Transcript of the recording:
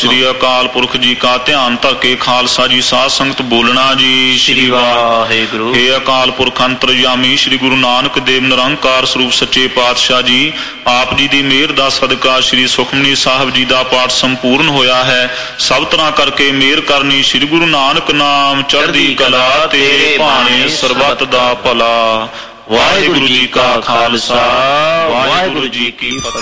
ਸ੍ਰੀ ਅਕਾਲ ਪੁਰਖ ਜੀ ਕਾ ਧਿਆਨ ਧਰ ਕੇ ਖਾਲਸਾ ਜੀ ਸਾਧ ਸੰਗਤ ਬੋਲਣਾ ਜੀ। ਸ੍ਰੀ ਵਾਹਿਗੁਰੂ। ਹੇ ਅਕਾਲ ਪੁਰਖ ਅੰਤਰਜਾਮੀ ਸ੍ਰੀ ਗੁਰੂ ਨਾਨਕ ਦੇਵ ਨਿਰੰਕਾਰ ਸਰੂਪ ਸੱਚੇ ਪਾਤਸ਼ਾਹ ਜੀ, ਆਪ ਜੀ ਦੀ ਮਿਹਰ ਦਾ ਸਦਕਾ ਸ੍ਰੀ ਸੁਖਮਨੀ ਸਾਹਿਬ ਜੀ ਦਾ ਪਾਠ ਸੰਪੂਰਨ ਹੋਇਆ ਹੈ। ਸਭ ਤਰ੍ਹਾਂ ਕਰਕੇ ਮਿਹਰ ਕਰਨੀ ਸ੍ਰੀ ਗੁਰੂ ਨਾਨਕ ਨਾਮ ਚੜ੍ਹਦੀ ਕਲਾ, ਤੇਰੇ ਭਾਣੇ ਸਰਬੱਤ ਦਾ ਭਲਾ। ਵਾਹਿਗੁਰੂ ਜੀ ਕਾ ਖਾਲਸਾ, ਵਾਹਿਗੁਰੂ ਜੀ ਕੀ ਫਤਿਹ।